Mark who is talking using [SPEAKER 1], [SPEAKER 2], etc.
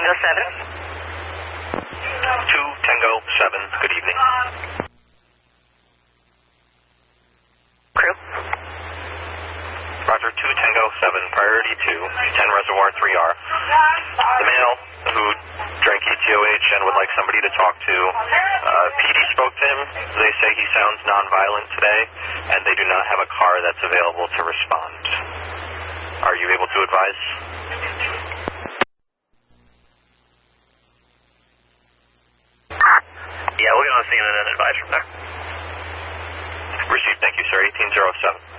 [SPEAKER 1] 2 Tango 7, good evening.
[SPEAKER 2] Crew?
[SPEAKER 1] Roger, 2 Tango 7, priority 2, 10 Reservoir 3R. The male who drank ETOH and would like somebody to talk to, PD spoke to him. They say he sounds nonviolent today, and they do not have a car that's available to respond. Are you able to advise?
[SPEAKER 2] Yeah, we're going to see and then advise from there.
[SPEAKER 1] Received, thank you, sir, 1807.